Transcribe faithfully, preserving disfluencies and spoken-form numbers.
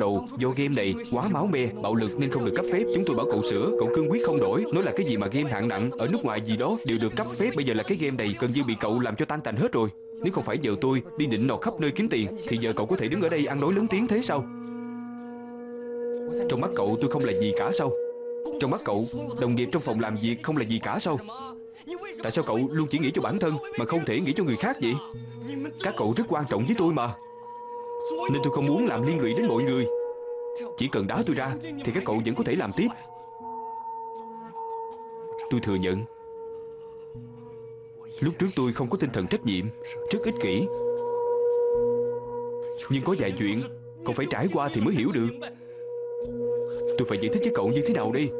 đầu do game này quá máu me, bạo lực nên không được cấp phép. Chúng tôi bảo cậu sửa, cậu cương quyết không đổi, nói là cái gì mà game hạng nặng ở nước ngoài gì đó đều được cấp phép. Bây giờ là cái game này gần như bị cậu làm cho tan tành hết rồi. Nếu không phải giờ tôi đi nịnh nọt khắp nơi kiếm tiền thì giờ cậu có thể đứng ở đây ăn nói lớn tiếng thế sao? Trong mắt cậu tôi không là gì cả sao? Trong mắt cậu, đồng nghiệp trong phòng làm việc không là gì cả sao? Tại sao cậu luôn chỉ nghĩ cho bản thân mà không thể nghĩ cho người khác vậy? Các cậu rất quan trọng với tôi mà, nên tôi không muốn làm liên lụy đến mọi người. Chỉ cần đá tôi ra thì các cậu vẫn có thể làm tiếp. Tôi thừa nhận lúc trước tôi không có tinh thần trách nhiệm, rất ích kỷ. Nhưng có vài chuyện cậu phải trải qua thì mới hiểu được. Tôi phải giải thích với cậu như thế nào đây?